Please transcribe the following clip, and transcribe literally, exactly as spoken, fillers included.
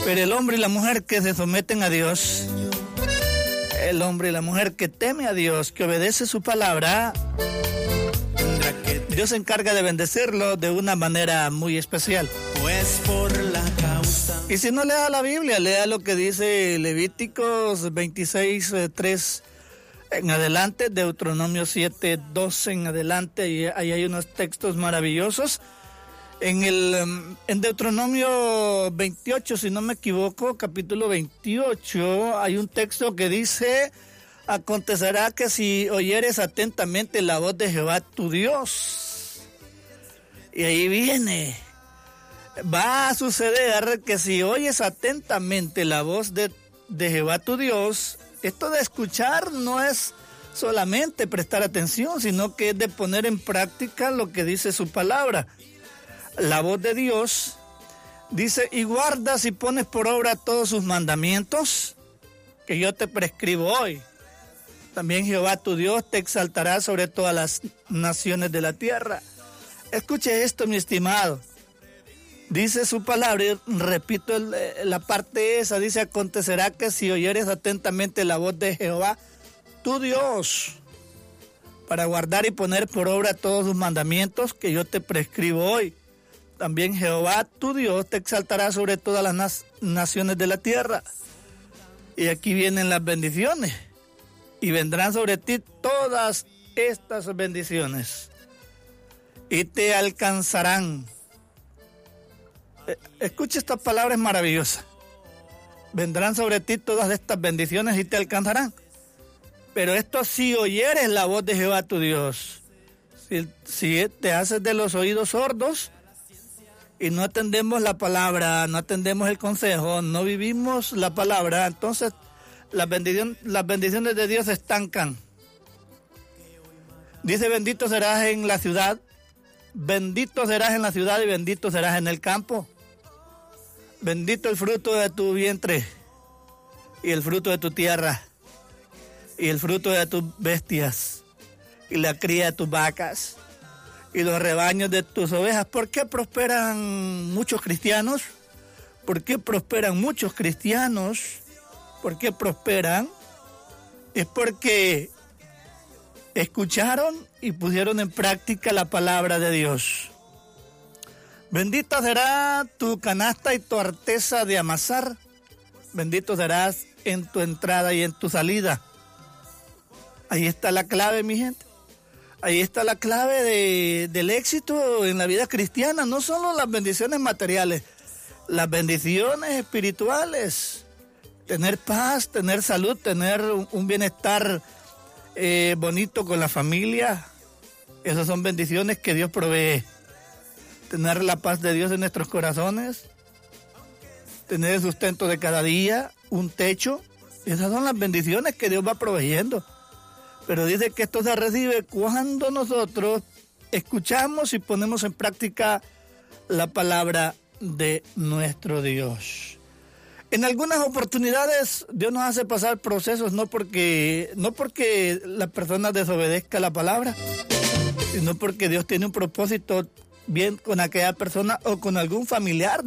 Pero el hombre y la mujer que se someten a Dios, el hombre y la mujer que teme a Dios, que obedece su palabra, Dios se encarga de bendecirlo de una manera muy especial. Pues por la causa. Y si no lea la Biblia, lea lo que dice Levíticos veintiséis, tres en adelante, Deuteronomio siete, doce en adelante, y ahí hay unos textos maravillosos. En el en Deuteronomio veintiocho, si no me equivoco, capítulo veintiocho, hay un texto que dice: acontecerá que si oyeres atentamente la voz de Jehová tu Dios. Y ahí viene, va a suceder que si oyes atentamente la voz de, de Jehová tu Dios, esto de escuchar no es solamente prestar atención, sino que es de poner en práctica lo que dice su palabra. La voz de Dios dice: y guardas y pones por obra todos sus mandamientos que yo te prescribo hoy. También Jehová tu Dios te exaltará sobre todas las naciones de la tierra. Escuche esto, mi estimado. Dice su palabra, y repito el, la parte esa, dice: acontecerá que si oyeres atentamente la voz de Jehová tu Dios, para guardar y poner por obra todos sus mandamientos que yo te prescribo hoy, también Jehová tu Dios te exaltará sobre todas las na- naciones de la tierra. Y aquí vienen las bendiciones. Y vendrán sobre ti todas estas bendiciones. Y te alcanzarán. Escucha estas palabras maravillosas. Vendrán sobre ti todas estas bendiciones y te alcanzarán. Pero esto si oyeres la voz de Jehová tu Dios. Si, si te haces de los oídos sordos y no atendemos la palabra, no atendemos el consejo, no vivimos la palabra, entonces las bendiciones, las bendiciones de Dios se estancan. Dice: bendito serás en la ciudad, bendito serás en la ciudad y bendito serás en el campo. Bendito el fruto de tu vientre y el fruto de tu tierra y el fruto de tus bestias y la cría de tus vacas y los rebaños de tus ovejas. ¿Por qué prosperan muchos cristianos? ¿Por qué prosperan muchos cristianos? ¿Por qué prosperan? Es porque escucharon y pusieron en práctica la palabra de Dios. Bendita será tu canasta y tu arteza de amasar. Bendito serás en tu entrada y en tu salida. Ahí está la clave, mi gente. Ahí está la clave de, del éxito en la vida cristiana. No solo las bendiciones materiales, las bendiciones espirituales. Tener paz, tener salud, tener un, un bienestar eh, bonito con la familia. Esas son bendiciones que Dios provee. Tener la paz de Dios en nuestros corazones. Tener el sustento de cada día, un techo. Esas son las bendiciones que Dios va proveyendo. Pero dice que esto se recibe cuando nosotros escuchamos y ponemos en práctica la palabra de nuestro Dios. En algunas oportunidades Dios nos hace pasar procesos no porque, no porque la persona desobedezca la palabra, sino porque Dios tiene un propósito bien con aquella persona o con algún familiar